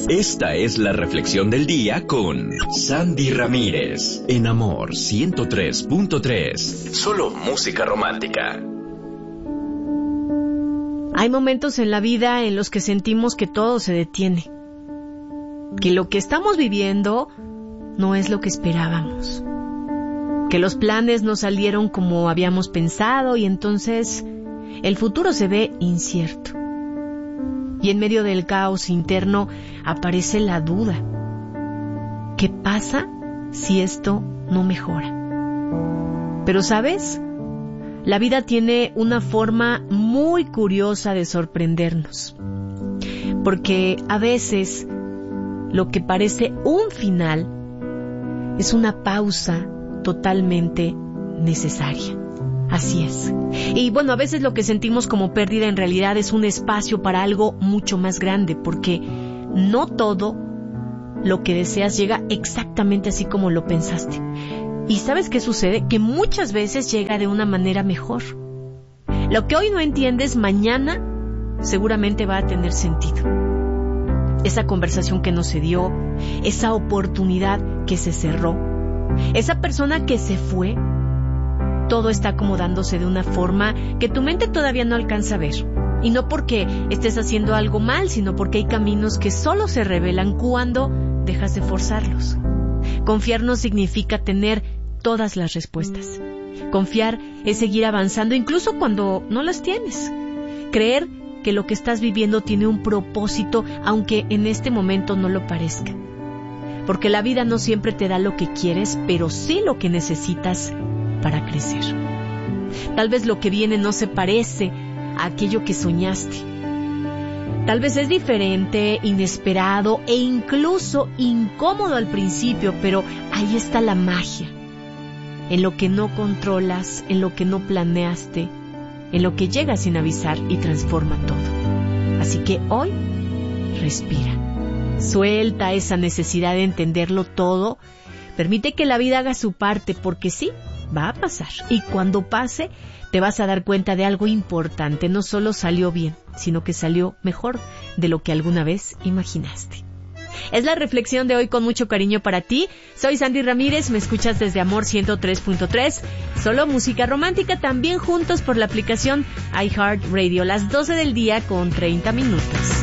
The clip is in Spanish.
Esta es la reflexión del día con Sandy Ramírez, en Amor 103.3. Solo música romántica. Hay momentos en la vida en los que sentimos que todo se detiene, que lo que estamos viviendo no es lo que esperábamos, que los planes no salieron como habíamos pensado y entonces el futuro se ve incierto. Y en medio del caos interno aparece la duda. ¿Qué pasa si esto no mejora? Pero ¿sabes? La vida tiene una forma muy curiosa de sorprendernos. Porque a veces lo que parece un final es una pausa totalmente necesaria. Así es. Y bueno, a veces lo que sentimos como pérdida en realidad es un espacio para algo mucho más grande, porque no todo lo que deseas llega exactamente así como lo pensaste. ¿Y sabes qué sucede? Que muchas veces llega de una manera mejor. Lo que hoy no entiendes, mañana seguramente va a tener sentido. Esa conversación que no se dio, esa oportunidad que se cerró, esa persona que se fue, todo está acomodándose de una forma que tu mente todavía no alcanza a ver. Y no porque estés haciendo algo mal, sino porque hay caminos que solo se revelan cuando dejas de forzarlos. Confiar no significa tener todas las respuestas. Confiar es seguir avanzando incluso cuando no las tienes. Creer que lo que estás viviendo tiene un propósito, aunque en este momento no lo parezca. Porque la vida no siempre te da lo que quieres, pero sí lo que necesitas para crecer. Tal vez lo que viene no se parece a aquello que soñaste. Tal vez es diferente, inesperado e incluso incómodo al principio, pero ahí está la magia. En lo que no controlas, en lo que no planeaste, en lo que llega sin avisar y transforma todo. Así que hoy, respira. Suelta esa necesidad de entenderlo todo. Permite que la vida haga su parte, porque sí, va a pasar. Y cuando pase, te vas a dar cuenta de algo importante. No solo salió bien, sino que salió mejor de lo que alguna vez imaginaste. Es la reflexión de hoy con mucho cariño para ti. Soy Sandy Ramírez, me escuchas desde Amor 103.3. Solo música romántica, también juntos por la aplicación iHeartRadio. Las 12 del día con 30 minutos.